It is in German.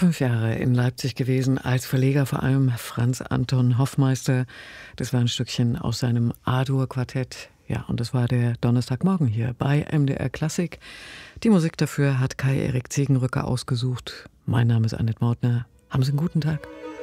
5 Jahre in Leipzig gewesen, als Verleger vor allem Franz Anton Hoffmeister. Das war ein Stückchen aus seinem A-Dur-Quartett. Ja, und das war der Donnerstagmorgen hier bei MDR Klassik. Die Musik dafür hat Kai-Erik Zegenrücker ausgesucht. Mein Name ist Annette Mautner. Haben Sie einen guten Tag.